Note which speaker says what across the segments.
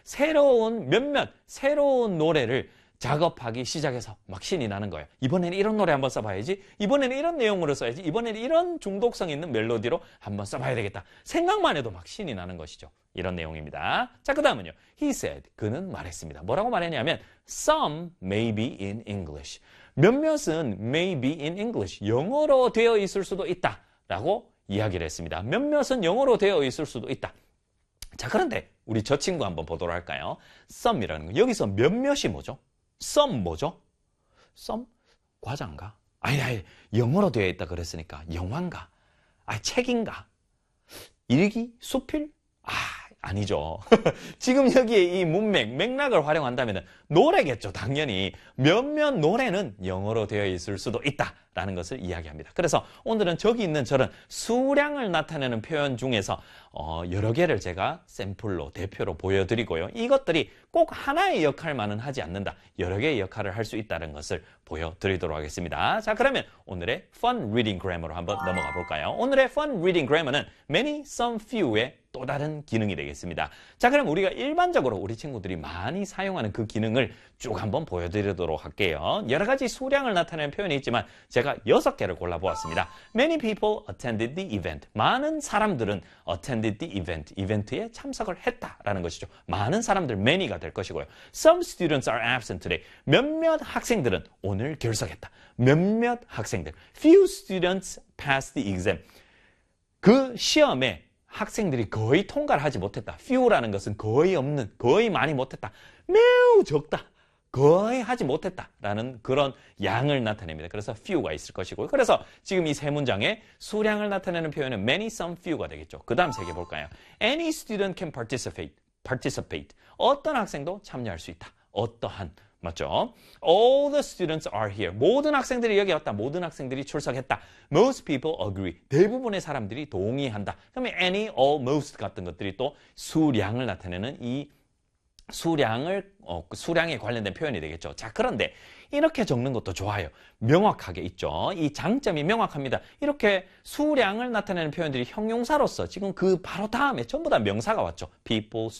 Speaker 1: 새로운 노래를 작업하기 시작해서 막 신이 나는 거예요. 이번에는 이런 노래 한번 써봐야지. 이번에는 이런 내용으로 써야지. 이번에는 이런 중독성 있는 멜로디로 한번 써봐야 되겠다. 생각만 해도 막 신이 나는 것이죠. 이런 내용입니다. 자, 그 다음은요. He said, 그는 말했습니다. 뭐라고 말했냐면 Some may be in English. 몇몇은 may be in English. 영어로 되어 있을 수도 있다. 라고 이야기를 했습니다. 몇몇은 영어로 되어 있을 수도 있다. 자, 그런데 우리 저 친구 한번 보도록 할까요? some이라는 거. 여기서 몇몇이 뭐죠? some 뭐죠? some? 과자인가? 아니, 영어로 되어 있다 그랬으니까 영화인가? 책인가? 일기? 수필? 아니죠. 지금 여기에 이 맥락을 활용한다면 노래겠죠, 당연히. 몇몇 노래는 영어로 되어 있을 수도 있다라는 것을 이야기합니다. 그래서 오늘은 저기 있는 저런 수량을 나타내는 표현 중에서 여러 개를 제가 샘플로, 대표로 보여드리고요. 이것들이 꼭 하나의 역할만은 하지 않는다. 여러 개의 역할을 할 수 있다는 것을 보여드리도록 하겠습니다. 자, 그러면 오늘의 Fun Reading Grammar로 한번 넘어가 볼까요? 오늘의 Fun Reading Grammar는 many, some, few의 또 다른 기능이 되겠습니다. 자, 그럼 우리가 일반적으로 우리 친구들이 많이 사용하는 그 기능을 쭉 한번 보여드리도록 할게요. 여러 가지 수량을 나타내는 표현이 있지만 제가 6개를 골라보았습니다. Many people attended the event. 많은 사람들은 attended the event. 이벤트에 참석을 했다라는 것이죠. 많은 사람들, many가 될 것이고요. Some students are absent today. 몇몇 학생들은 오늘 결석했다. 몇몇 학생들. Few students passed the exam. 그 시험에 학생들이 거의 통과를 하지 못했다. few라는 것은 거의 없는, 거의 많이 못했다. 매우 적다. 거의 하지 못했다라는 그런 양을 나타냅니다. 그래서 few가 있을 것이고요. 그래서 지금 이 세 문장에 수량을 나타내는 표현은 many, some, few가 되겠죠. 그 다음 세 개 볼까요? Any student can participate. 어떤 학생도 참여할 수 있다. 어떠한. 맞죠? All the students are here. 모든 학생들이 여기 왔다. 모든 학생들이 출석했다. Most people agree. 대부분의 사람들이 동의한다. 그러면 any, all, most 같은 것들이 또 수량을 나타내는 이 수량에 관련된 표현이 되겠죠. 자, 그런데 이렇게 적는 것도 좋아요. 명확하게 있죠. 이 장점이 명확합니다. 이렇게 수량을 나타내는 표현들이 형용사로서 지금 그 바로 다음에 전부 다 명사가 왔죠. people,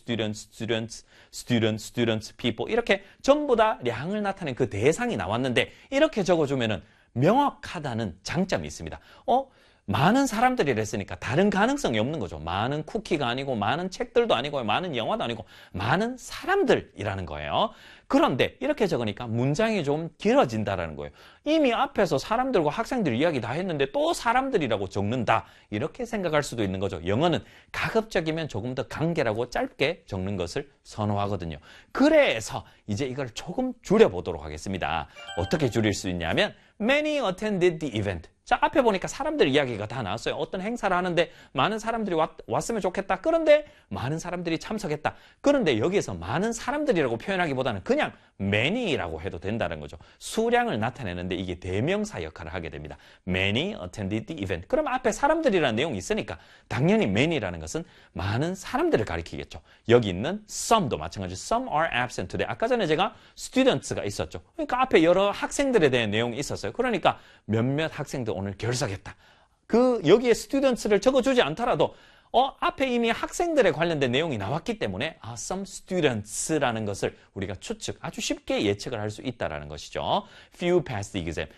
Speaker 1: students, people. 이렇게 전부 다 량을 나타내는 그 대상이 나왔는데 이렇게 적어주면은 명확하다는 장점이 있습니다. 많은 사람들이 했으니까 다른 가능성이 없는 거죠. 많은 쿠키가 아니고 많은 책들도 아니고 많은 영화도 아니고 많은 사람들이라는 거예요. 그런데 이렇게 적으니까 문장이 좀 길어진다라는 거예요. 이미 앞에서 사람들과 학생들 이야기 다 했는데 또 사람들이라고 적는다. 이렇게 생각할 수도 있는 거죠. 영어는 가급적이면 조금 더 간결하고 짧게 적는 것을 선호하거든요. 그래서 이제 이걸 조금 줄여보도록 하겠습니다. 어떻게 줄일 수 있냐면 Many attended the event. 자, 앞에 보니까 사람들 이야기가 다 나왔어요. 어떤 행사를 하는데 많은 사람들이 왔으면 좋겠다. 그런데 많은 사람들이 참석했다. 그런데 여기에서 많은 사람들이라고 표현하기보다는 그냥 many라고 해도 된다는 거죠. 수량을 나타내는데 이게 대명사 역할을 하게 됩니다. Many attended the event. 그럼 앞에 사람들이라는 내용이 있으니까 당연히 many라는 것은 많은 사람들을 가리키겠죠. 여기 있는 some도 마찬가지로 some are absent today. 아까 전에 제가 students가 있었죠. 그러니까 앞에 여러 학생들에 대한 내용이 있었어요. 그러니까 몇몇 학생들 오늘 결석했다. 여기에 students를 적어주지 않더라도 앞에 이미 학생들에 관련된 내용이 나왔기 때문에 some students라는 것을 우리가 아주 쉽게 예측을 할 수 있다는 것이죠. Few passed the exam.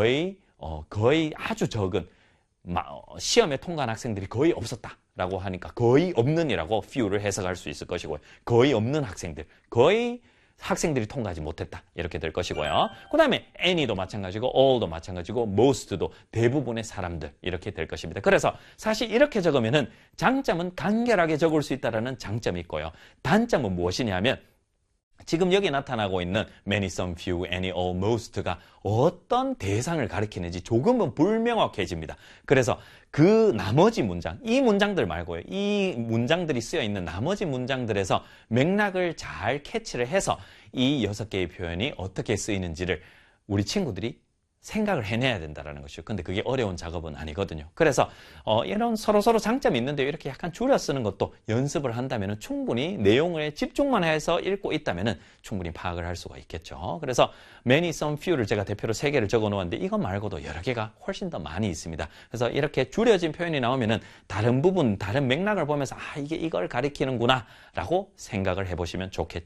Speaker 1: 거의 아주 적은 시험에 통과한 학생들이 거의 없었다라고 하니까 거의 없는이라고 few를 해석할 수 있을 것이고요. 거의 없는 학생들, 거의 학생들이 통과하지 못했다. 이렇게 될 것이고요. 그 다음에 any도 마찬가지고 all도 마찬가지고 most도 대부분의 사람들 이렇게 될 것입니다. 그래서 사실 이렇게 적으면은 장점은 간결하게 적을 수 있다는 장점이 있고요. 단점은 무엇이냐면 지금 여기 나타나고 있는 many, some, few, any, all, most가 어떤 대상을 가리키는지 조금은 불명확해집니다. 그래서 그 나머지 문장, 이 문장들 말고요. 이 문장들이 쓰여 있는 나머지 문장들에서 맥락을 잘 캐치를 해서 이 6개의 표현이 어떻게 쓰이는지를 우리 친구들이 생각을 해내야 된다는 것이죠. 근데 그게 어려운 작업은 아니거든요. 그래서 이런 서로서로 장점이 있는데 이렇게 약간 줄여 쓰는 것도 연습을 한다면 충분히 내용에 집중만 해서 읽고 있다면 충분히 파악을 할 수가 있겠죠. 그래서 many, some, few를 제가 대표로 3개를 적어 놓았는데 이것 말고도 여러 개가 훨씬 더 많이 있습니다. 그래서 이렇게 줄여진 표현이 나오면은 다른 부분, 다른 맥락을 보면서 이게 이걸 가리키는구나 라고 생각을 해보시면 좋겠죠.